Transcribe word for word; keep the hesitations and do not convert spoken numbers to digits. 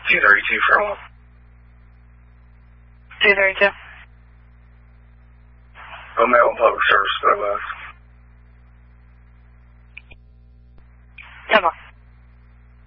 two thirty-two for a while. two thirty-two. I'm out on public service, but I was. Come on.